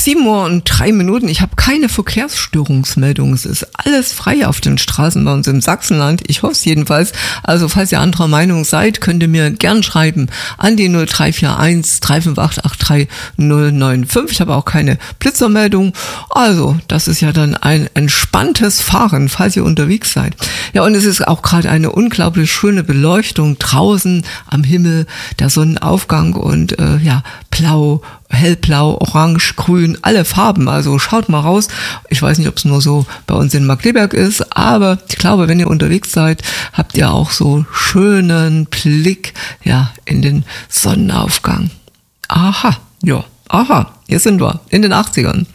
7:03. Ich habe keine Verkehrsstörungsmeldung. Es ist alles frei auf den Straßen bei uns im Sachsenland. Ich hoffe es jedenfalls. Also falls ihr anderer Meinung seid, könnt ihr mir gern schreiben an die 0341 35883 095. Ich habe auch keine Blitzermeldung. Also das ist ja dann ein entspanntes Fahren, falls ihr unterwegs seid. Ja, und es ist auch gerade eine unglaublich schöne Beleuchtung draußen am Himmel, der Sonnenaufgang und blau, hellblau, orange, grün, alle Farben. Also schaut mal raus. Ich weiß nicht, ob es nur so bei uns in Markkleeberg ist, aber ich glaube, wenn ihr unterwegs seid, habt ihr auch so schönen Blick, in den Sonnenaufgang. Aha, hier sind wir in den 80ern.